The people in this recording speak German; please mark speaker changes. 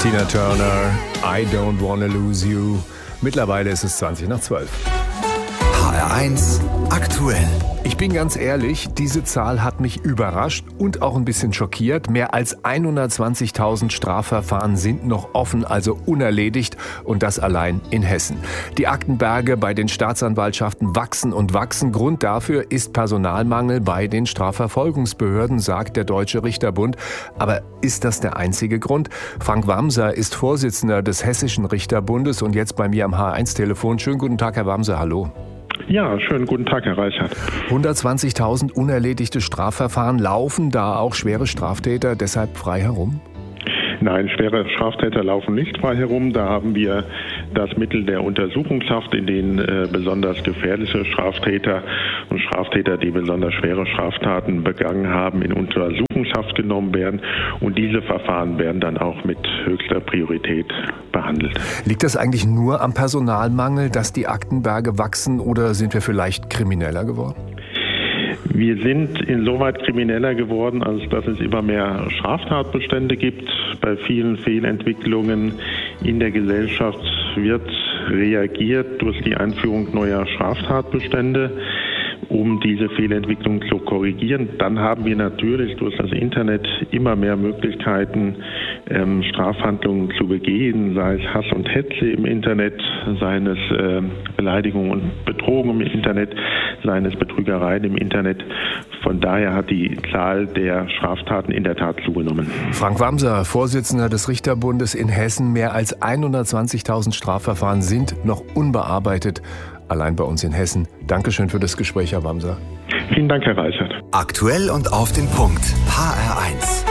Speaker 1: Tina Turner, I Don't Wanna Lose You. Mittlerweile ist es 12:20.
Speaker 2: HR1 aktuell.
Speaker 1: Ich bin ganz ehrlich, diese Zahl hat mich überrascht und auch ein bisschen schockiert. Mehr als 120.000 Strafverfahren sind noch offen, also unerledigt, und das allein in Hessen. Die Aktenberge bei den Staatsanwaltschaften wachsen und wachsen. Grund dafür ist Personalmangel bei den Strafverfolgungsbehörden, sagt der Deutsche Richterbund. Aber ist das der einzige Grund? Frank Wamser ist Vorsitzender des Hessischen Richterbundes und jetzt bei mir am HR1-Telefon. Schönen guten Tag, Herr Wamser, hallo.
Speaker 3: Ja, schönen guten Tag, Herr Reichert.
Speaker 1: 120.000 unerledigte Strafverfahren, laufen da auch schwere Straftäter deshalb frei herum?
Speaker 3: Nein, schwere Straftäter laufen nicht frei herum. Da haben wir das Mittel der Untersuchungshaft, in denen besonders gefährliche Straftäter und Straftäter, die besonders schwere Straftaten begangen haben, in Untersuchungshaft genommen werden. Und diese Verfahren werden dann auch mit höchster Priorität behandelt.
Speaker 1: Liegt das eigentlich nur am Personalmangel, dass die Aktenberge wachsen, oder sind wir vielleicht krimineller geworden?
Speaker 3: Wir sind insoweit krimineller geworden, als dass es immer mehr Straftatbestände gibt. Bei vielen Fehlentwicklungen in der Gesellschaft wird reagiert durch die Einführung neuer Straftatbestände, um diese Fehlentwicklung zu korrigieren. Dann haben wir natürlich durch das Internet immer mehr Möglichkeiten, Strafhandlungen zu begehen, sei es Hass und Hetze im Internet, seien es Beleidigungen und Bedrohungen im Internet, seien es Betrügereien im Internet. Von daher hat die Zahl der Straftaten in der Tat zugenommen.
Speaker 1: Frank Wamser, Vorsitzender des Richterbundes in Hessen. Mehr als 120.000 Strafverfahren sind noch unbearbeitet, allein bei uns in Hessen. Dankeschön für das Gespräch, Herr Wamser.
Speaker 3: Vielen Dank, Herr Reichert.
Speaker 2: Aktuell und auf den Punkt. HR1.